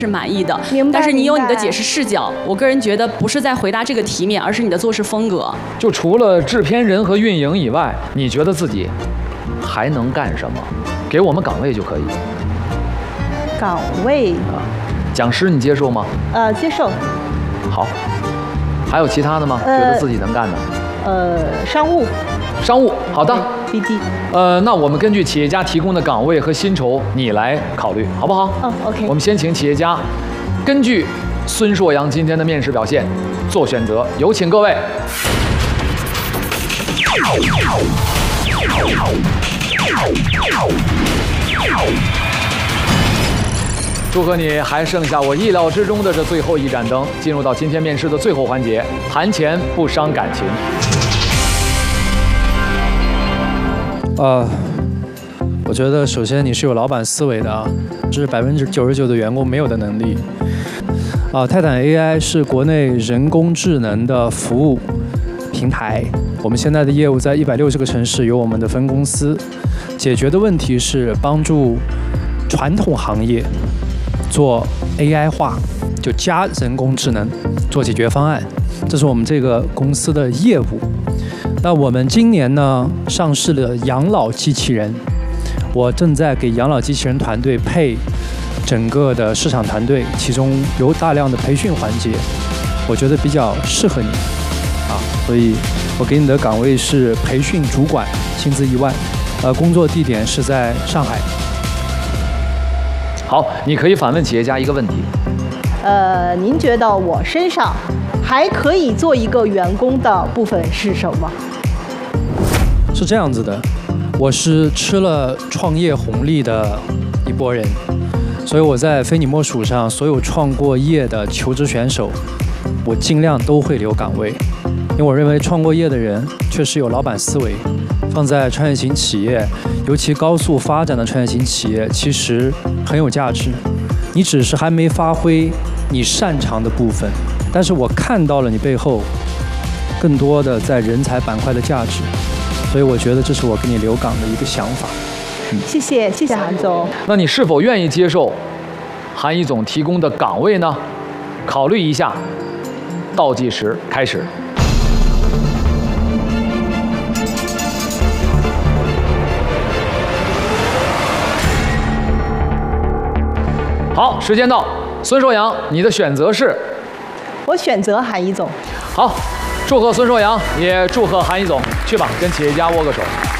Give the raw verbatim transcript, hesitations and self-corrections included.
是满意的， 明白。 但是你有你的解释视角，我个人觉得不是在回答这个题面，而是你的做事风格。 就除了制片人和运营以外，你觉得自己还能干什么？给我们岗位就可以。 岗位啊，讲师你接受吗？ 呃，接受。 好，还有其他的吗？ 呃、 觉得自己能干的？ 呃，商务。 商务，好的。 B D。 呃，那我们根据企业家提供的岗位和薪酬，你来考虑，好不好？ 嗯 ，OK。 我们先请企业家根据孙硕阳今天的面试表现做选择，有请各位。祝贺你，还剩下我意料之中的这最后一盏灯，进入到今天面试的最后环节，谈钱不伤感情。 呃，我觉得首先你是有老板思维的啊，这是百分之九十九的员工没有的能力。啊，泰坦 A I 是国内人工智能的服务平台，我们现在的业务在一百六十个城市有我们的分公司，解决的问题是帮助传统行业做 A I 化，就加人工智能做解决方案，这是我们这个公司的业务。那我们今年呢上市了养老机器人，我正在给养老机器人团队配整个的市场团队，其中有大量的培训环节，我觉得比较适合你啊，所以我给你的岗位是培训主管，薪资一万，呃，工作地点是在上海。 好，你可以反问企业家一个问题。 呃，您觉得我身上还可以做一个员工的部分是什么？ 是这样子的，我是吃了创业红利的一拨人，所以我在非你莫属上所有创过业的求职选手，我尽量都会留岗位，因为我认为创过业的人确实有老板思维，放在创业型企业，尤其高速发展的创业型企业，其实很有价值。你只是还没发挥你擅长的部分，但是我看到了你背后更多的在人才板块的价值，所以我觉得这是我给你留岗的一个想法。 嗯、谢谢，谢谢韩总。 那你是否愿意接受韩一总提供的岗位呢？考虑一下，倒计时开始。好，时间到，孙硕阳，你的选择是？ 我选择韩一总。 好，祝贺孙硕阳，也祝贺韩一总，去吧，跟企业家握个手。